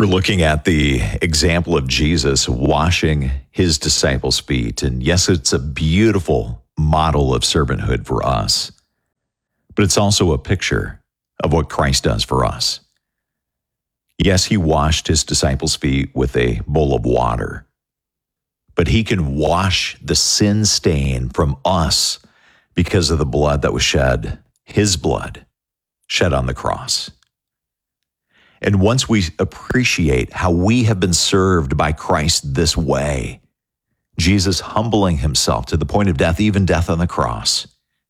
We're looking at the example of Jesus washing his disciples' feet. And yes, it's a beautiful model of servanthood for us, but it's also a picture of what Christ does for us. Yes, he washed his disciples' feet with a bowl of water, but he can wash the sin stain from us because of the blood that was shed, his blood shed on the cross. And once we appreciate how we have been served by Christ this way, Jesus humbling himself to the point of death, even death on the cross,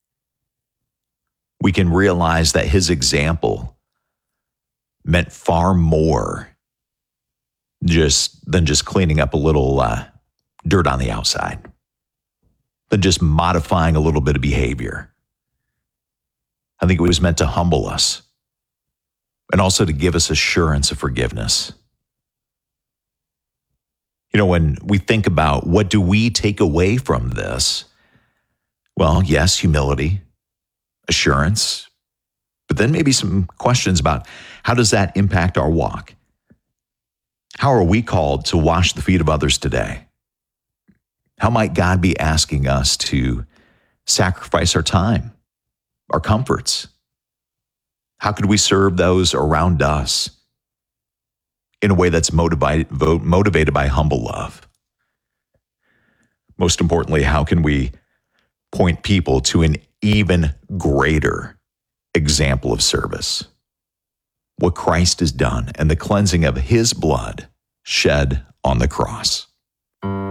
we can realize that his example meant far more than just cleaning up a little dirt on the outside, than just modifying a little bit of behavior. I think it was meant to humble us, and also to give us assurance of forgiveness. You know, when we think about what do we take away from this? Well, yes, humility, assurance, but then maybe some questions about how does that impact our walk? How are we called to wash the feet of others today? How might God be asking us to sacrifice our time, our comforts? How could we serve those around us in a way that's motivated by humble love? Most importantly, how can we point people to an even greater example of service? What Christ has done and the cleansing of his blood shed on the cross.